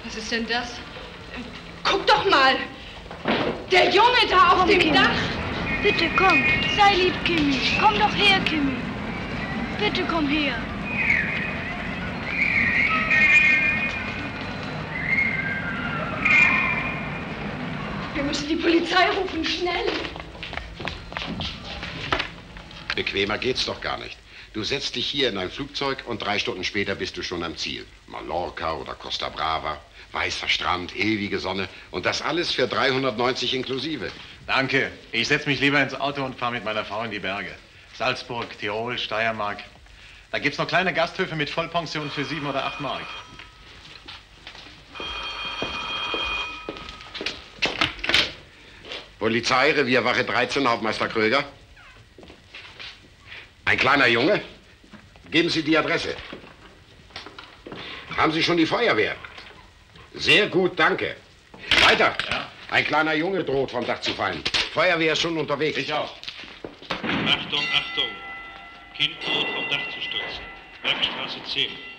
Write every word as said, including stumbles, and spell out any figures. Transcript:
Was ist denn das? Guck doch mal! Der Junge da auf komm, dem Kimi. Dach! Bitte komm, sei lieb, Kimi. Komm doch her, Kimi. Bitte komm her. Wir müssen die Polizei rufen, schnell! Bequemer geht's doch gar nicht. Du setzt dich hier in ein Flugzeug und drei Stunden später bist du schon am Ziel. Mallorca oder Costa Brava, weißer Strand, ewige Sonne und das alles für dreihundertneunzig inklusive. Danke. Ich setze mich lieber ins Auto und fahre mit meiner Frau in die Berge. Salzburg, Tirol, Steiermark. Da gibt's noch kleine Gasthöfe mit Vollpension für sieben oder acht Mark. Polizei, Revierwache dreizehn, Hauptmeister Kröger. Ein kleiner Junge? Geben Sie die Adresse. Haben Sie schon die Feuerwehr? Sehr gut, danke. Weiter. Ja. Ein kleiner Junge droht vom Dach zu fallen. Feuerwehr ist schon unterwegs. Ich auch. Achtung, Achtung. Kind droht vom Dach zu stürzen. Bergstraße zehn.